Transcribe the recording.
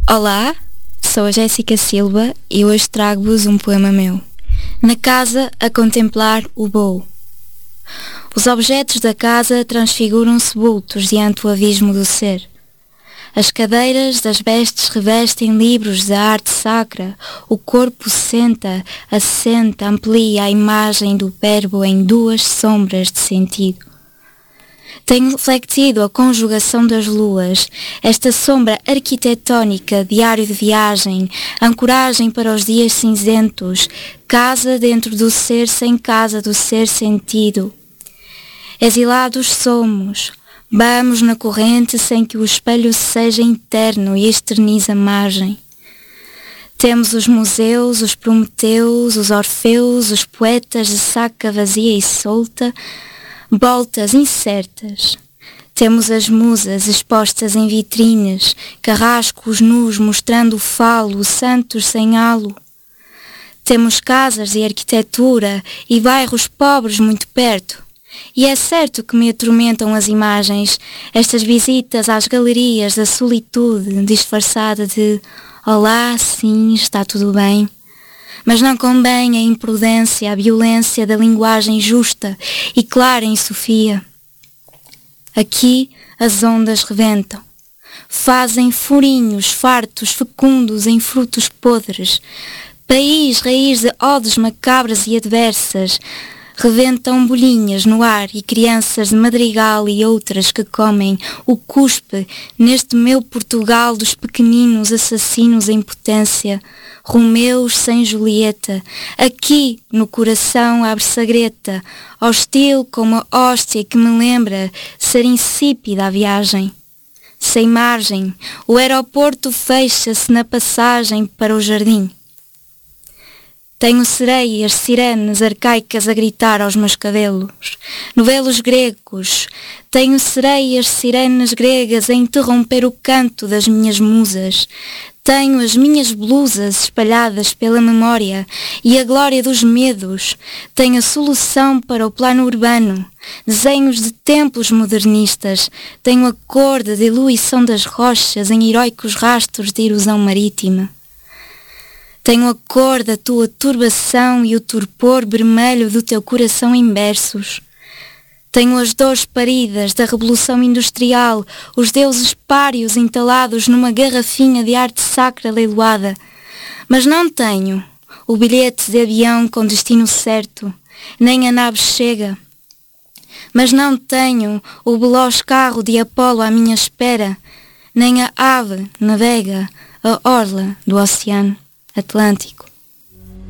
Olá, sou a Jéssica Silva e hoje trago-vos um poema meu. Na casa a contemplar o voo. Os objetos da casa transfiguram-se vultos diante do abismo do ser. As cadeiras das vestes revestem livros da arte sacra, o corpo senta, assenta, amplia a imagem do verbo em duas sombras de sentido. Tenho refletido a conjugação das luas, esta sombra arquitetónica, diário de viagem, ancoragem para os dias cinzentos, casa dentro do ser sem casa do ser sentido. Exilados somos, vamos na corrente sem que o espelho seja interno e externize a margem. Temos os museus, os Prometeus, os Orfeus, os poetas de saca vazia e solta, voltas incertas. Temos as musas expostas em vitrines, carrascos nus mostrando o falo, santos sem halo. Temos casas de arquitetura e bairros pobres muito perto. E é certo que me atormentam as imagens, estas visitas às galerias da solitude disfarçada de olá, sim, está tudo bem. Mas não convém a imprudência, a violência da linguagem justa e clara em Sofia. Aqui as ondas reventam, fazem furinhos fartos fecundos em frutos podres, país raiz de odes macabras e adversas, reventam bolinhas no ar e crianças de madrigal e outras que comem o cuspe neste meu Portugal dos pequeninos assassinos em potência, Romeus sem Julieta. Aqui no coração abre-se a greta, hostil como a hóstia que me lembra ser insípida a viagem. Sem margem, o aeroporto fecha-se na passagem para o jardim. Tenho sereias, sirenes arcaicas a gritar aos meus cabelos, novelos gregos. Tenho sereias, sirenes gregas a interromper o canto das minhas musas. Tenho as minhas blusas espalhadas pela memória e a glória dos medos. Tenho a solução para o plano urbano, desenhos de templos modernistas. Tenho a cor da diluição das rochas em heróicos rastros de erosão marítima. Tenho a cor da tua turbação e o torpor vermelho do teu coração em versos. Tenho as dores paridas da revolução industrial, os deuses pários entalados numa garrafinha de arte sacra leiloada. Mas não tenho o bilhete de avião com destino certo, nem a nave chega. Mas não tenho o veloz carro de Apolo à minha espera, nem a ave navega a orla do oceano Atlântico.